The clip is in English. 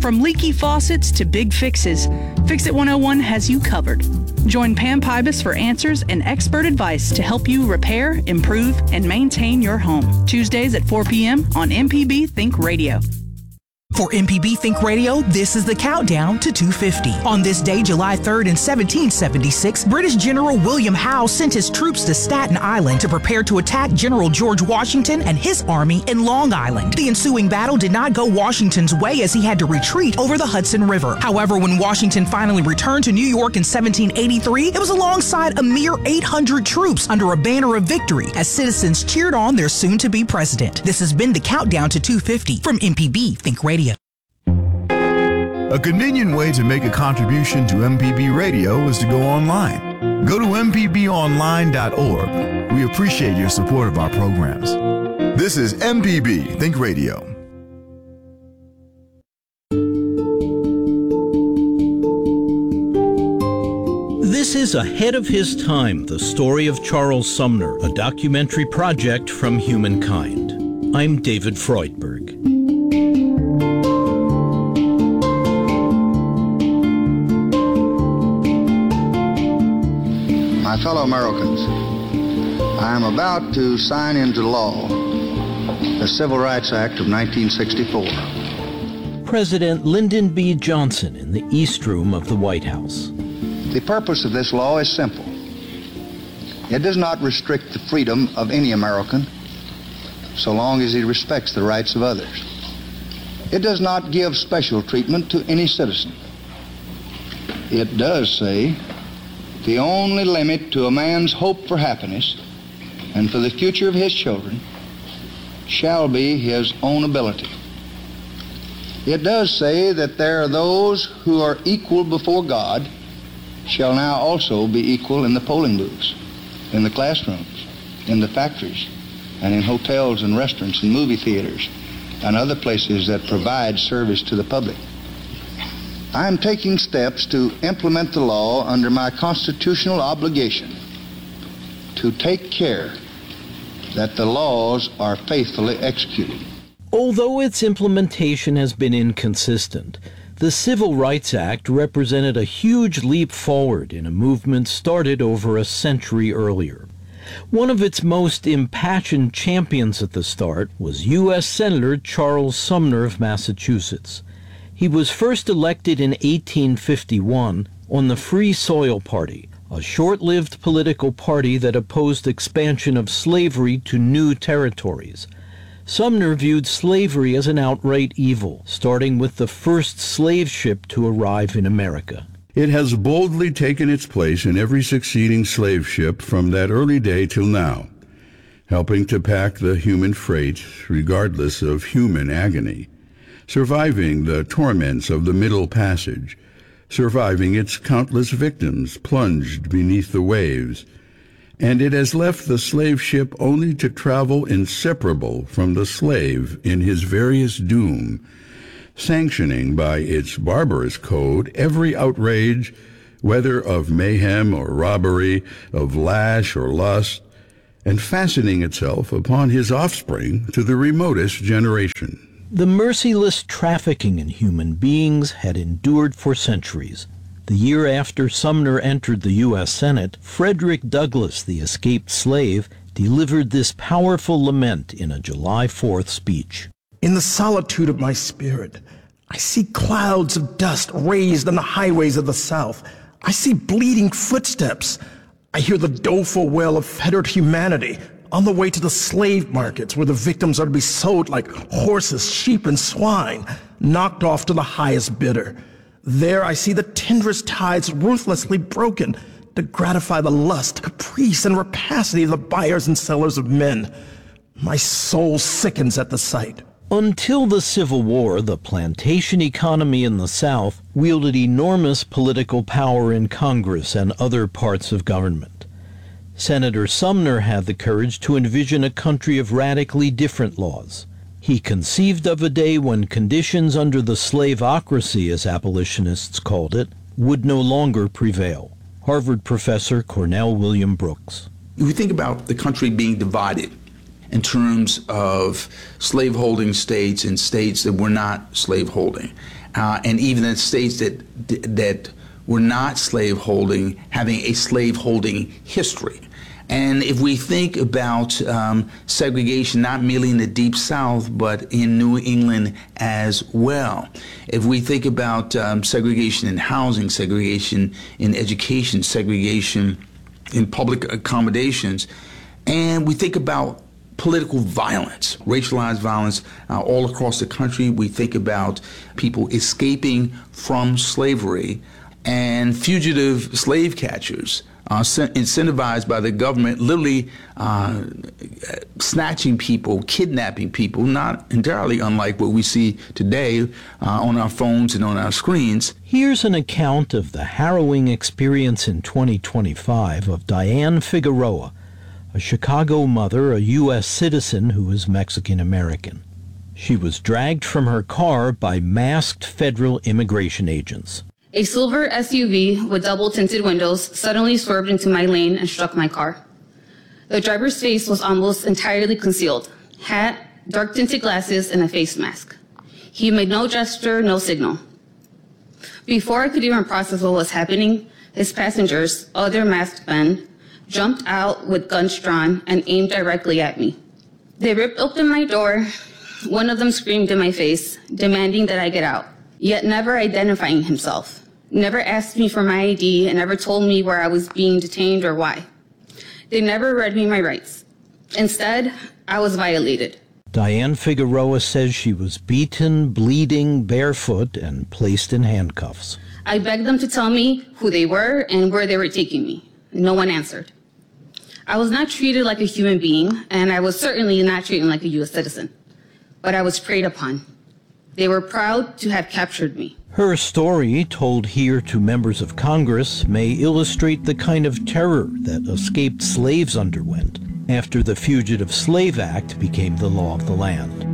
From leaky faucets to big fixes, Fix It 101 has you covered. Join Pam Pybus for answers and expert advice to help you repair, improve, and maintain your home. Tuesdays at 4 p.m. on MPB Think Radio. For MPB Think Radio, this is the countdown to 250. On this day, July 3rd in 1776, British General William Howe sent his troops to Staten Island to prepare to attack General George Washington and his army in Long Island. The ensuing battle did not go Washington's way as he had to retreat over the Hudson River. However, when Washington finally returned to New York in 1783, it was alongside a mere 800 troops under a banner of victory as citizens cheered on their soon-to-be president. This has been the countdown to 250 from MPB Think Radio. A convenient way to make a contribution to MPB Radio is to go online. Go to mpbonline.org. We appreciate your support of our programs. This is MPB Think Radio. This is Ahead of His Time, the story of Charles Sumner, a documentary project from Humankind. I'm David Freudberg. My fellow Americans, I am about to sign into law the Civil Rights Act of 1964. President Lyndon B. Johnson in the East Room of the White House. The purpose of this law is simple. It does not restrict the freedom of any American so long as he respects the rights of others. It does not give special treatment to any citizen. It does say the only limit to a man's hope for happiness and for the future of his children shall be his own ability. It does say that there are those who are equal before God shall now also be equal in the polling booths, in the classrooms, in the factories, and in hotels and restaurants and movie theaters and other places that provide service to the public. I am taking steps to implement the law under my constitutional obligation to take care that the laws are faithfully executed. Although its implementation has been inconsistent, the Civil Rights Act represented a huge leap forward in a movement started over a century earlier. One of its most impassioned champions at the start was U.S. Senator Charles Sumner of Massachusetts. He was first elected in 1851 on the Free Soil Party, a short-lived political party that opposed expansion of slavery to new territories. Sumner viewed slavery as an outright evil, starting with the first slave ship to arrive in America. It has boldly taken its place in every succeeding slave ship from that early day till now, helping to pack the human freight regardless of human agony, surviving the torments of the Middle Passage, surviving its countless victims plunged beneath the waves, and it has left the slave ship only to travel inseparable from the slave in his various doom, sanctioning by its barbarous code every outrage, whether of mayhem or robbery, of lash or lust, and fastening itself upon his offspring to the remotest generation. The merciless trafficking in human beings had endured for centuries. The year after Sumner entered the U.S. Senate, Frederick Douglass, the escaped slave, delivered this powerful lament in a July 4th speech. In the solitude of my spirit, I see clouds of dust raised on the highways of the South. I see bleeding footsteps. I hear the doleful wail of fettered humanity on the way to the slave markets where the victims are to be sold like horses, sheep, and swine, knocked off to the highest bidder. There I see the tenderest ties ruthlessly broken to gratify the lust, caprice, and rapacity of the buyers and sellers of men. My soul sickens at the sight. Until the Civil War, the plantation economy in the South wielded enormous political power in Congress and other parts of government. Senator Sumner had the courage to envision a country of radically different laws. He conceived of a day when conditions under the slaveocracy, as abolitionists called it, would no longer prevail. Harvard professor Cornell William Brooks. You think about the country being divided in terms of slaveholding states and states that were not slaveholding, and even in states that were not slaveholding having a slaveholding history. And if we think about segregation not merely in the Deep South, but in New England as well, if we think about segregation in housing, segregation in education, segregation in public accommodations, and we think about political violence, racialized violence all across the country, we think about people escaping from slavery and fugitive slave catchers incentivized by the government, literally snatching people, kidnapping people, not entirely unlike what we see today on our phones and on our screens. Here's an account of the harrowing experience in 2025 of Diane Figueroa, a Chicago mother, a U.S. citizen who is Mexican-American. She was dragged from her car by masked federal immigration agents. A silver SUV with double tinted windows suddenly swerved into my lane and struck my car. The driver's face was almost entirely concealed. Hat, dark tinted glasses, and a face mask. He made no gesture, no signal. Before I could even process what was happening, his passengers, other masked men, jumped out with guns drawn and aimed directly at me. They ripped open my door. One of them screamed in my face, demanding that I get out, yet never identifying himself. Never asked me for my ID and never told me where I was being detained or why. They never read me my rights. Instead, I was violated. Diane Figueroa says she was beaten, bleeding, barefoot, and placed in handcuffs. I begged them to tell me who they were and where they were taking me. No one answered. I was not treated like a human being, and I was certainly not treated like a U.S. citizen. But I was preyed upon. They were proud to have captured me. Her story, told here to members of Congress, may illustrate the kind of terror that escaped slaves underwent after the Fugitive Slave Act became the law of the land.